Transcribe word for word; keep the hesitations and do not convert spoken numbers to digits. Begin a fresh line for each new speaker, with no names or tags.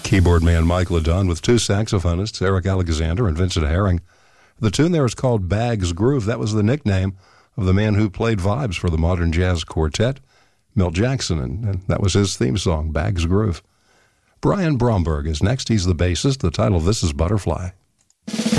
Keyboard man Mike LeDun with two saxophonists, Eric Alexander and Vincent Herring. The tune there is called Bag's Groove. That was the nickname of the man who played vibes for the Modern Jazz Quartet, Milt Jackson, and, and that was his theme song, Bag's Groove. Brian Bromberg is next. He's the bassist. The title of this is Butterfly.